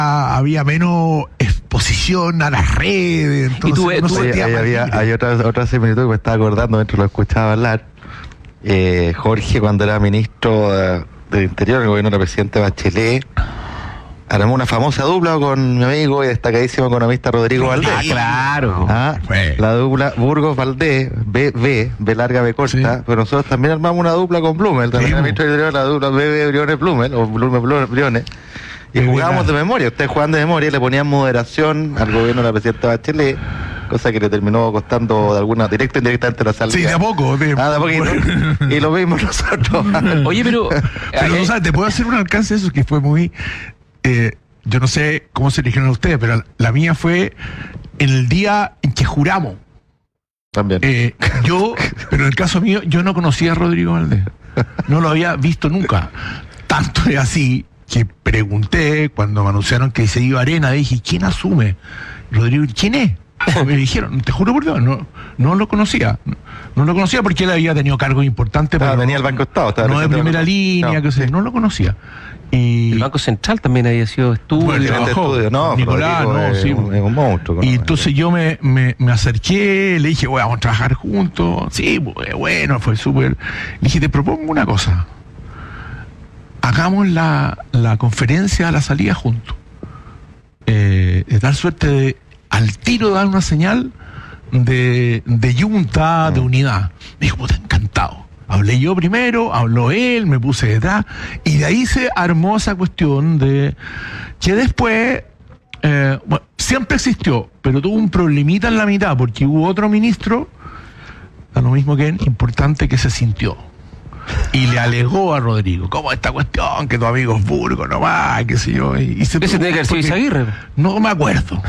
había menos exposición a las redes. Entonces, hay otra similitud que me estaba acordando mientras lo escuchaba hablar. Jorge, cuando era ministro del Interior, en el gobierno del presidente Bachelet, armó una famosa dupla con mi amigo y destacadísimo economista Rodrigo Valdés. Claro. La dupla Burgos-Valdés, B larga, B corta, sí. Pero nosotros también armamos una dupla con Blumel, también el ministro del Interior, la dupla B Briones-Blumel, o Blumel-Briones, y jugábamos de memoria. Ustedes jugaban de memoria y le ponían moderación al gobierno de la presidenta Bachelet, cosa que le terminó costando de alguna directa o indirectamente la salida. Sí, de a poco. De poquito. Y lo vimos nosotros. Oye, pero tú sabes, te puedo hacer un alcance de eso que fue muy... yo no sé cómo se eligieron ustedes, pero la mía fue en el día en que juramos. También. Pero en el caso mío, yo no conocía a Rodrigo Valdés. No lo había visto nunca. Tanto es así que pregunté cuando me anunciaron que se iba a Arena, dije, ¿quién asume? Rodrigo, ¿quién es? Me dijeron, te juro por Dios, no lo conocía. No lo conocía porque él había tenido cargos importantes. Pero tenía el Banco Estado. No de primera línea, no lo conocía. Y el Banco Central también había sido estudio. Nicolás, es un monstruo. Y entonces yo me acerqué, le dije, vamos a trabajar juntos. Sí, bueno, fue súper. Le dije, te propongo una cosa. Hagamos la conferencia a la salida juntos. De dar suerte de al tiro dar una señal de yunta, de unidad. Me dijo, puta, encantado. Hablé yo primero, habló él, me puse detrás, y de ahí se armó esa cuestión de que después, siempre existió, pero tuvo un problemita en la mitad, porque hubo otro ministro, a lo mismo que él, importante, que se sintió. Y le alegó a Rodrigo, ¿cómo esta cuestión? Que tu amigo es Burgos nomás, qué sé yo. Ese tiene que haber sido Izaguirre. No me acuerdo,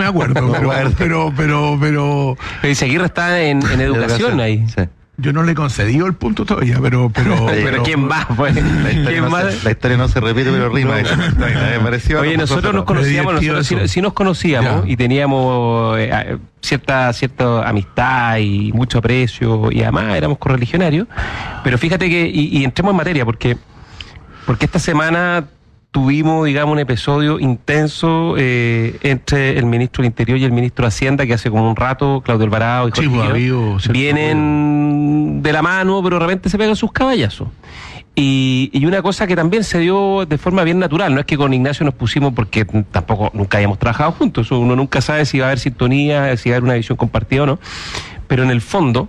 pero Izaguirre está en educación ahí. Sí. Yo no le concedí el punto todavía, pero ¿quién más? Pues? La historia no se repite, pero rima. Oye, nosotros nos conocíamos, sí nos conocíamos, y teníamos cierta amistad y mucho aprecio, y además éramos correligionarios. Pero fíjate que, y entremos en materia, porque esta semana tuvimos, digamos, un episodio intenso entre el ministro del Interior y el ministro de Hacienda, que hace como un rato, Claudio Alvarado y Jorge vienen de la mano, pero de repente se pegan sus caballazos. Y una cosa que también se dio de forma bien natural, no es que con Ignacio nos pusimos porque tampoco nunca habíamos trabajado juntos, uno nunca sabe si va a haber sintonía, si va a haber una visión compartida o no, pero en el fondo...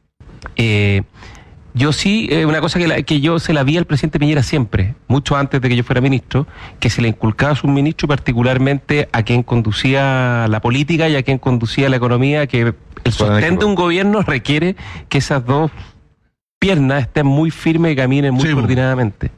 yo sí, una cosa que yo se la vi al presidente Piñera siempre, mucho antes de que yo fuera ministro, que se le inculcaba a su ministro, particularmente a quien conducía la política y a quien conducía la economía, que el sostén de un gobierno requiere que esas dos piernas estén muy firmes y caminen muy coordinadamente.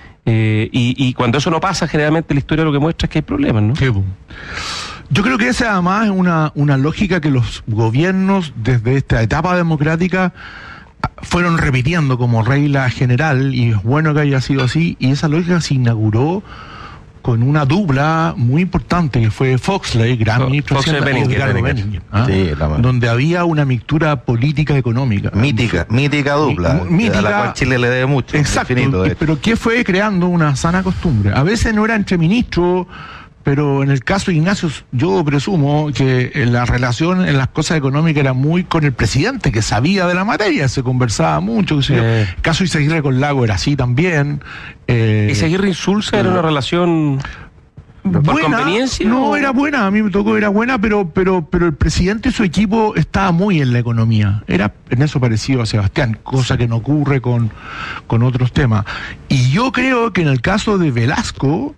Y cuando eso no pasa, generalmente la historia lo que muestra es que hay problemas, ¿no? Yo creo que esa además es una lógica que los gobiernos desde esta etapa democrática fueron repitiendo como regla general, y es bueno que haya sido así, y esa lógica se inauguró con una dupla muy importante que fue Foxley, gran ministro de Hacienda, y Edgardo Benninger, donde había una mixtura política económica. Mítica dupla, a la cual Chile le debe mucho. Exacto, pero que fue creando una sana costumbre. A veces no era entre ministros, pero en el caso de Ignacio, yo presumo que la relación en las cosas económicas era muy con el presidente, que sabía de la materia, se conversaba mucho. El caso de Izaguirre con Lago era así también. Izaguirre-Insulza era una relación por conveniencia. No, era buena, a mí me tocó, era buena, pero el presidente y su equipo estaba muy en la economía. Era en eso parecido a Sebastián, cosa que no ocurre con otros temas. Y yo creo que en el caso de Velasco...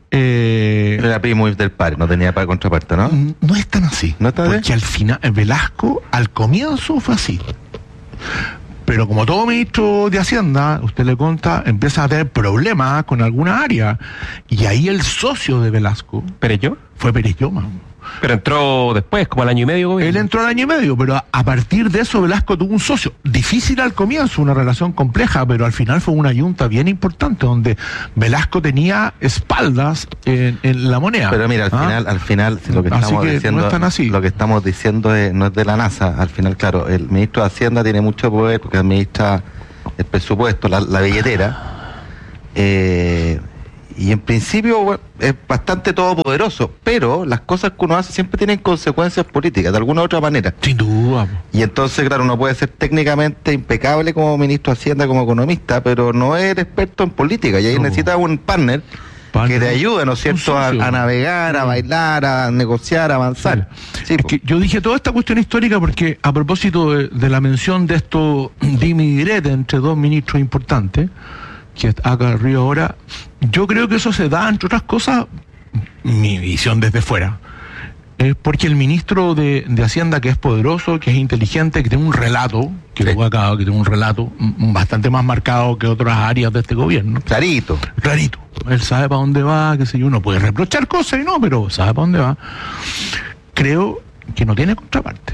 era primo del padre, no tenía para contraparte, ¿no? No es tan así. ¿No está porque al final, Velasco, al comienzo fue así. Pero como todo ministro de Hacienda, usted le cuenta, empieza a tener problemas con alguna área. Y ahí el socio de Velasco... ¿Perelló? Fue Perelló. Pero entró después, como al año y medio. ¿Gobierno? Él entró al año y medio, pero a partir de eso Velasco tuvo un socio. Difícil al comienzo, una relación compleja, pero al final fue una yunta bien importante, donde Velasco tenía espaldas en la moneda. Pero mira, al final lo que estamos diciendo, lo que estamos diciendo no es de la NASA. Al final, claro, el ministro de Hacienda tiene mucho poder porque administra el presupuesto, la billetera. y en principio bueno, es bastante todopoderoso, pero las cosas que uno hace siempre tienen consecuencias políticas, de alguna u otra manera. Sin duda. Y entonces, claro, uno puede ser técnicamente impecable como ministro de Hacienda, como economista, pero no es experto en política, y ahí necesitas un partner que te ayude, ¿no es cierto?, a navegar, a bailar, a negociar, a avanzar. Sí, es que yo dije toda esta cuestión histórica porque a propósito de la mención de esto dime y direte entre dos ministros importantes, que acá arriba ahora, yo creo que eso se da, entre otras cosas, mi visión desde fuera, es porque el ministro de Hacienda, que es poderoso, que es inteligente, que tiene un relato, que tiene un relato bastante más marcado que otras áreas de este gobierno. Clarito. Él sabe para dónde va, qué sé yo, uno puede reprochar cosas y no, pero sabe para dónde va. Creo que no tiene contraparte.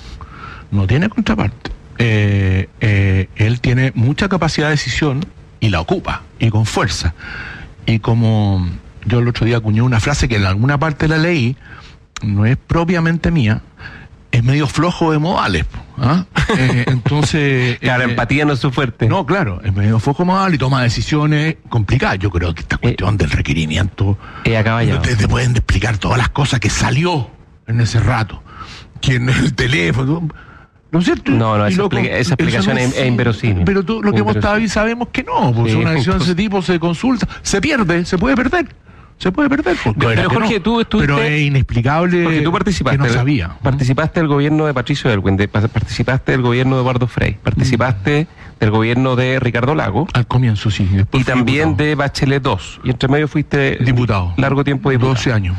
Él tiene mucha capacidad de decisión y la ocupa, y con fuerza. Y como yo el otro día acuñé una frase que en alguna parte la leí, no es propiamente mía, es medio flojo de modales. Entonces... Claro, empatía no es su fuerte. No, claro, es medio flojo de modales y toma decisiones complicadas. Yo creo que esta cuestión del requerimiento... Te pueden explicar todas las cosas que salió en ese rato. Que en el teléfono... ¿No es cierto? No, esa explicación es inverosímil. Pero lo que hemos estado ahí sabemos que no, pues una decisión de ese tipo se consulta, se puede perder. Pero Jorge, tú estuviste... Pero es inexplicable. Porque tú participaste. Que no sabía. Participaste del gobierno de Patricio Elwin, participaste del gobierno de Eduardo Frei, participaste del gobierno de Ricardo Lago. Al comienzo, sí. Y también diputado. De Bachelet 2. Y entre medio fuiste... Diputado. Largo tiempo diputado. 12 años.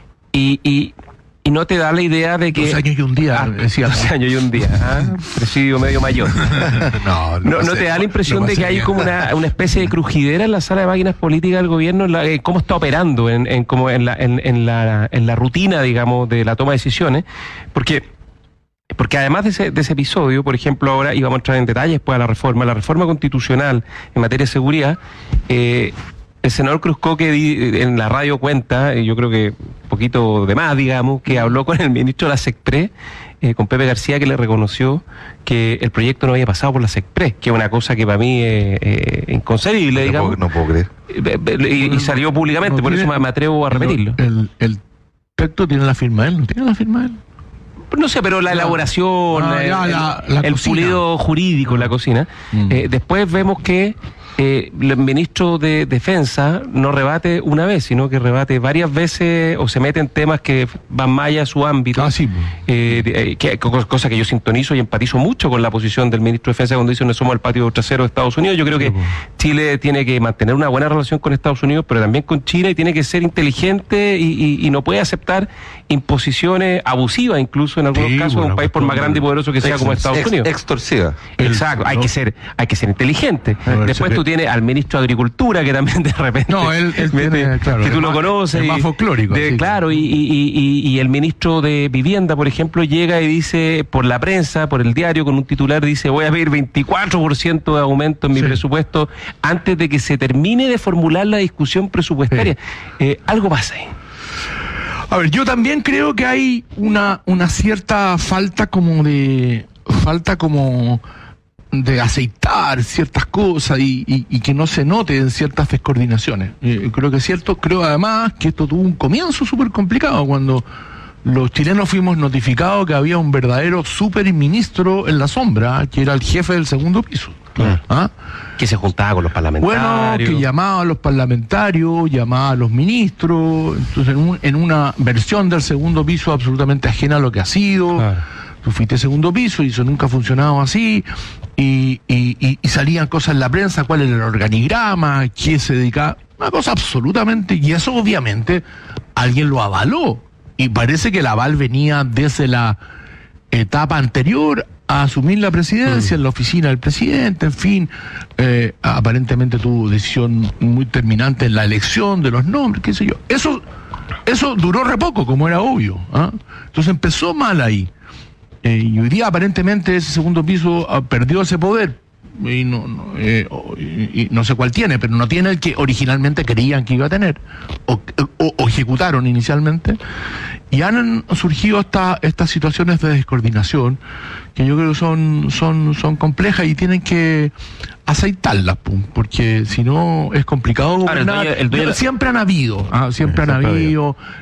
Y no te da la idea de que... 2 años y un día, decía. 2 años y un día, presidio medio mayor. No te da la impresión de que hay como una especie de crujidera en la sala de máquinas políticas del gobierno, cómo está operando en la rutina, digamos, de la toma de decisiones, porque además de ese episodio, por ejemplo, ahora íbamos a entrar en detalles después a la reforma constitucional en materia de seguridad. El senador Cruzcoque en la radio cuenta, yo creo que un poquito de más, digamos, que habló con el ministro de la SECPRES, con Pepe García, que le reconoció que el proyecto no había pasado por la SECPRES, que es una cosa que para mí es inconcebible, digamos. No puedo creer. Y salió públicamente, por eso me atrevo a repetirlo. El texto tiene la firma de él, ¿no tiene la firma de él? No sé, pero la elaboración, el pulido jurídico, la cocina. Después vemos que el ministro de Defensa no rebate una vez, sino que rebate varias veces o se mete en temas que van más allá de su ámbito. Cosa que yo sintonizo y empatizo mucho con la posición del ministro de Defensa cuando dice no somos el patio trasero de Estados Unidos. Yo creo que Chile tiene que mantener una buena relación con Estados Unidos, pero también con China, y tiene que ser inteligente y no puede aceptar imposiciones abusivas, incluso en algunos casos, de un país por más grande y poderoso que sea como Estados Unidos. Extorsiva. Exacto, hay que ser inteligente. Después tú tienes al ministro de Agricultura, que también de repente... No, él tiene, claro, que tú lo conoces. Es más folclórico. Claro, y el ministro de Vivienda, por ejemplo, llega y dice, por la prensa, por el diario, con un titular, dice, voy a pedir 24% de aumento en mi presupuesto antes de que se termine de formular la discusión presupuestaria. Algo pasa ahí. A ver, yo también creo que hay una cierta falta como de aceitar ciertas cosas y que no se noten ciertas descoordinaciones. Creo que es cierto, creo además que esto tuvo un comienzo súper complicado cuando los chilenos fuimos notificados que había un verdadero superministro en la sombra, que era el jefe del segundo piso. Que se juntaba con los parlamentarios. Bueno, que llamaba a los parlamentarios, llamaba a los ministros, entonces en una versión del segundo piso absolutamente ajena a lo que ha sido. Claro. Tú fuiste segundo piso y eso nunca ha funcionado así, y salían cosas en la prensa, cuál era el organigrama, quién se dedicaba, una cosa absolutamente, y eso obviamente alguien lo avaló, y parece que el aval venía desde la etapa anterior a asumir la presidencia, en la oficina del presidente, en fin, aparentemente tuvo decisión muy terminante en la elección de los nombres, qué sé yo. Eso duró re poco, como era obvio. Entonces empezó mal ahí. Y hoy día aparentemente ese segundo piso perdió ese poder. Y no sé cuál tiene, pero no tiene el que originalmente creían que iba a tener, o ejecutaron inicialmente. Y han surgido estas situaciones de descoordinación que yo creo que son complejas y tienen que aceitarlas, porque si no es complicado gobernar. Ahora, siempre han habido,